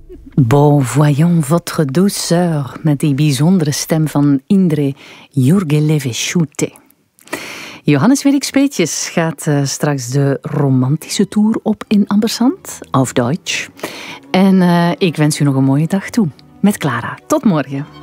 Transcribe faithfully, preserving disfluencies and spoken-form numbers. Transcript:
Bon, voyons votre douceur met die bijzondere stem van Indre Jurgeleviciute. Johannes Felix Peetjes gaat uh, straks de romantische tour op in Ambersand, auf Deutsch. En uh, ik wens u nog een mooie dag toe met Clara. Tot morgen.